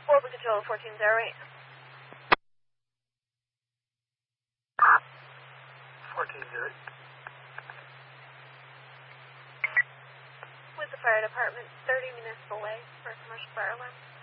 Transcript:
Orbit Control 1408. 1408. With the fire department, 30 municipal way for a commercial fire alarm.